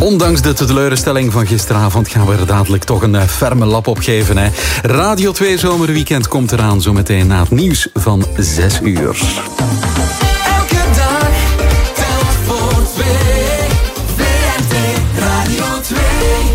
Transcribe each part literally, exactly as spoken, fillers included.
Ondanks de teleurstelling van gisteravond gaan we er dadelijk toch een ferme lap op geven. Hè. Radio twee Zomerweekend komt eraan zometeen na het nieuws van zes uur. Elke dag telt voor twee. V R T Radio twee.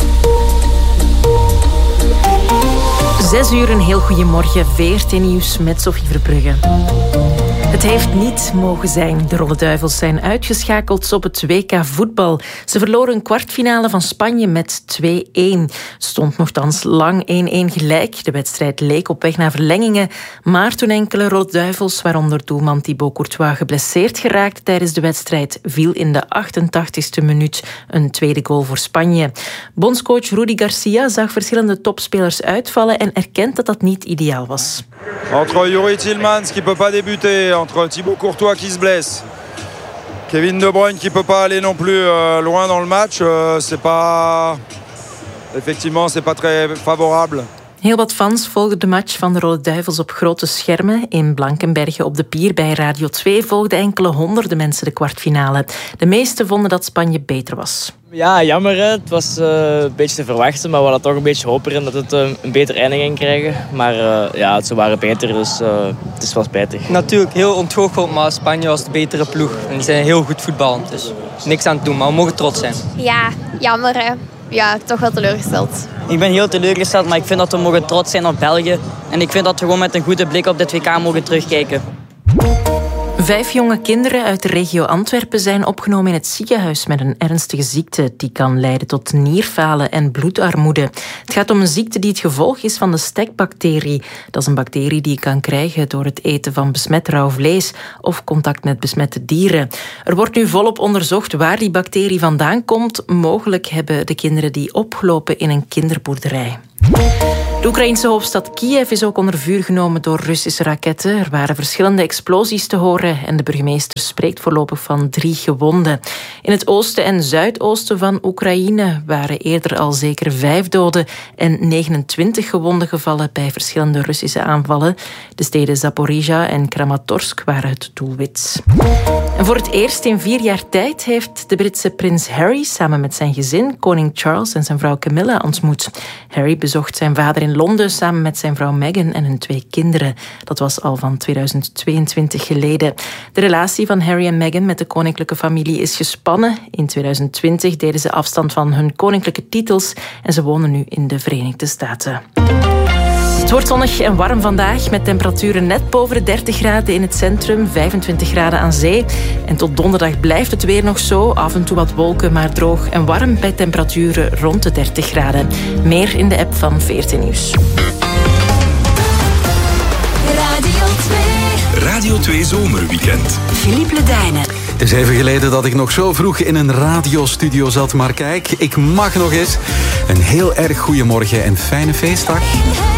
Zes uur, een heel goeiemorgen. V R T Nieuws met Sophie Verbrugge. Het heeft niet mogen zijn. De Rolle Duivels zijn uitgeschakeld op het W K voetbal. Ze verloren een kwartfinale van Spanje met twee-een. Stond nogthans lang één-één gelijk. De wedstrijd leek op weg naar verlengingen. Maar toen enkele Rolle Duivels, waaronder doelman Thibaut Courtois, geblesseerd geraakt tijdens de wedstrijd, viel in de achtentachtigste minuut een tweede goal voor Spanje. Bondscoach Rudi Garcia zag verschillende topspelers uitvallen en erkent dat dat niet ideaal was. Entre Youri Tielemans qui peut pas débuter, entre Thibaut Courtois qui se blesse, Kevin De Bruyne qui peut pas aller non plus euh, loin dans le match, euh, c'est pas effectivement c'est pas très favorable. Heel wat fans volgden de match van de Rolle Duivels op grote schermen. In Blankenberge op de Pier bij Radio twee volgden enkele honderden mensen de kwartfinale. De meesten vonden dat Spanje beter was. Ja, jammer. Hè. Het was uh, een beetje te verwachten, maar we hadden toch een beetje hoop erin dat het uh, een beter einde ging krijgen. Maar uh, ja, ze waren beter, dus uh, het is wel spijtig. Natuurlijk heel ontgoocheld, maar Spanje was de betere ploeg. En die zijn heel goed voetballend, dus niks aan het doen, maar we mogen trots zijn. Ja, jammer hè. Ja, toch wel teleurgesteld. Ik ben heel teleurgesteld, maar ik vind dat we mogen trots zijn op België. En ik vind dat we gewoon met een goede blik op dit W K mogen terugkijken. Vijf jonge kinderen uit de regio Antwerpen zijn opgenomen in het ziekenhuis met een ernstige ziekte die kan leiden tot nierfalen en bloedarmoede. Het gaat om een ziekte die het gevolg is van de stekbacterie. Dat is een bacterie die je kan krijgen door het eten van besmet rauw vlees of contact met besmette dieren. Er wordt nu volop onderzocht waar die bacterie vandaan komt. Mogelijk hebben de kinderen die opgelopen in een kinderboerderij. De Oekraïnse hoofdstad Kiev is ook onder vuur genomen door Russische raketten. Er waren verschillende explosies te horen en de burgemeester spreekt voorlopig van drie gewonden. In het oosten en zuidoosten van Oekraïne waren eerder al zeker vijf doden en negenentwintig gewonden gevallen bij verschillende Russische aanvallen. De steden Zaporizhia en Kramatorsk waren het doelwit. En voor het eerst in vier jaar tijd heeft de Britse prins Harry samen met zijn gezin koning Charles en zijn vrouw Camilla ontmoet. Harry bezocht zijn vader in Londen samen met zijn vrouw Meghan en hun twee kinderen. Dat was al van tweeduizend tweeëntwintig geleden. De relatie van Harry en Meghan met de koninklijke familie is gespannen. In tweeduizend twintig deden ze afstand van hun koninklijke titels en ze wonen nu in de Verenigde Staten. Het wordt zonnig en warm vandaag met temperaturen net boven de dertig graden in het centrum, vijfentwintig graden aan zee. En tot donderdag blijft het weer nog zo. Af en toe wat wolken, maar droog en warm bij temperaturen rond de dertig graden. Meer in de app van V R T Nieuws. Radio twee. Radio twee Zomerweekend. Philippe Ledijnen. Het is even geleden dat ik nog zo vroeg in een radiostudio zat. Maar kijk, ik mag nog eens. Een heel erg goeiemorgen en fijne feestdag.